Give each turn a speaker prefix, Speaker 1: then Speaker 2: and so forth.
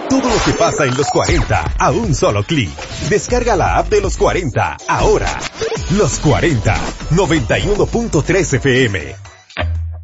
Speaker 1: Todo lo que pasa en los 40 a un solo clic. Descarga la app de los 40 ahora. Los 40, 91.3 FM.